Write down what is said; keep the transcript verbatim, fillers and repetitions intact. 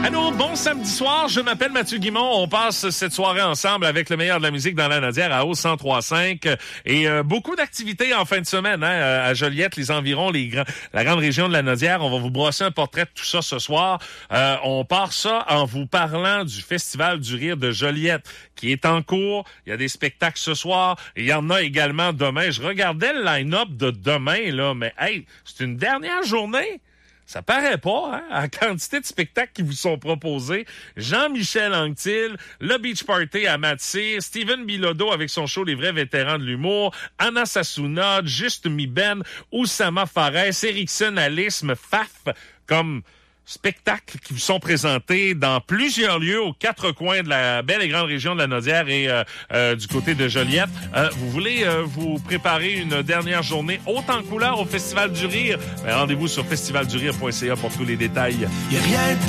Allô, bon samedi soir, je m'appelle Mathieu Guimond. On passe cette soirée ensemble avec le meilleur de la musique dans la Nodière à Haut cent trois cinq et euh, beaucoup d'activités en fin de semaine hein, à Joliette, les environs, les grands, la grande région de la Nodière. On va vous brosser un portrait de tout ça ce soir. Euh, on part ça en vous parlant du Festival du Rire de Joliette qui est en cours. Il y a des spectacles ce soir. Il y en a également demain. Je regardais le line-up de demain, là, mais hey, c'est une dernière journée. Ça paraît pas, hein, à la quantité de spectacles qui vous sont proposés. Jean-Michel Anctil, le Beach Party à Matsy, Steven Bilodeau avec son show Les Vrais Vétérans de l'Humour, Anna Sassouna, Juste Mi Ben, Oussama Fares, Erickson Alisme, Faf, comme spectacles qui vous sont présentés dans plusieurs lieux aux quatre coins de la belle et grande région de la Nodière et euh, euh, du côté de Joliette. Euh, vous voulez euh, vous préparer une dernière journée haute en couleur au Festival du Rire? Ben, rendez-vous sur festival du rire point c a pour tous les détails. Y a rien